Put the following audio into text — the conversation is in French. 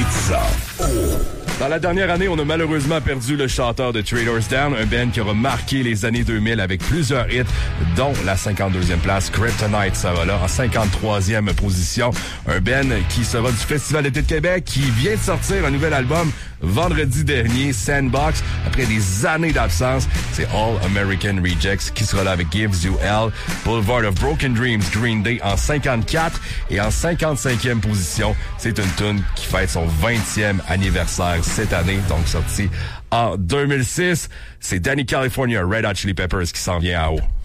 Pizza. Dans la dernière année, on a malheureusement perdu le chanteur de Traitors Down, un band qui aura marqué les années 2000 avec plusieurs hits, dont la 52e place. Kryptonite sera là en 53e position. Un band qui sera du Festival d'été de Québec, qui vient de sortir un nouvel album vendredi dernier, Sandbox. Après des années d'absence, c'est All American Rejects qui sera là avec Gives You Hell. Boulevard of Broken Dreams, Green Day en 54 et en 55e position. C'est une tune qui fête son 20e anniversaire cette année, donc sorti en 2006. C'est Danny California, Red Hot Chili Peppers qui s'en vient à haut.